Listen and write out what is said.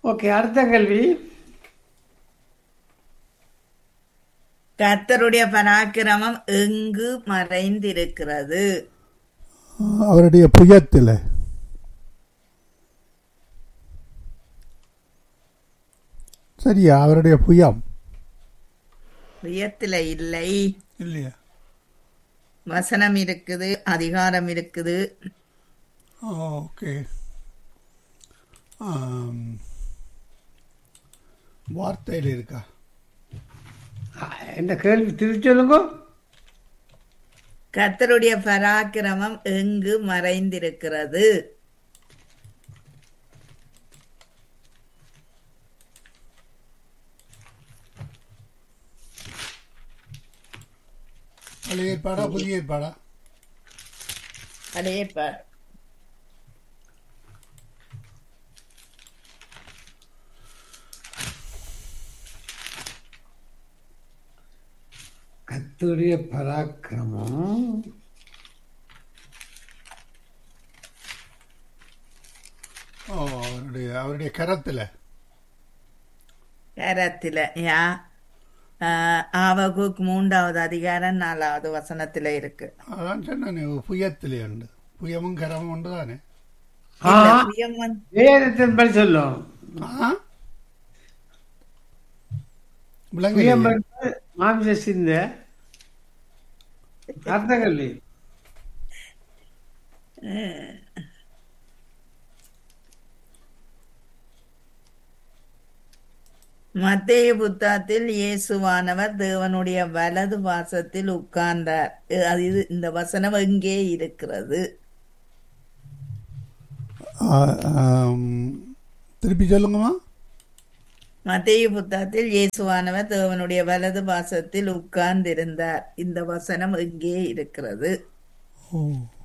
Okay, அடுத்த கேள்வி. கர்த்தருடைய பராக்கிரமம் எங்கு மறைந்திருக்கிறது? அவருடைய புயத்தில். சரியா? அவருடைய புயம் புயத்துல இல்லை. இல்லையா? வசனம் இருக்குது, அதிகாரம் இருக்குது. ஓகே. வார்த்தையில் இருக்கா? என்ன கேள்வி திருச்சி சொல்லுங்க. கர்த்தருடைய பராக்கிரமம் எங்கு மறைந்திருக்கிறது? பழைய ஏற்பாடா புதிய ஏற்பாடா? அதே கர்த்தருடைய பராக்கிரமம் அவருடைய கரத்தில். கரத்தில. யா ஆவகுக் 3வது அதிகாரம் 4வது வசனத்துல இருக்கு. அதான் சொன்னே, புயத்திலே உண்டு. புயமும் கரமும் உண்டு தானே. புயம் வேதத்தின் படி சொல்லும். புயம் மாமிச சிந்த அடுத்த கேள்வி. மத்தேயு புத்தகத்தில் இயேசுவானவர் தேவனுடைய வலது பாசத்தில் உட்கார்ந்தார். இந்த வசனம் எங்கே இருக்கிறது? திருப்பி சொல்லுங்கம்மா. மத்தேயு புத்தகத்தில் இயேசுவானவர் தேவனுடைய வலது பாசத்தில் உட்கார்ந்திருந்தார். இந்த வசனம் எங்கே இருக்கிறது? ஓ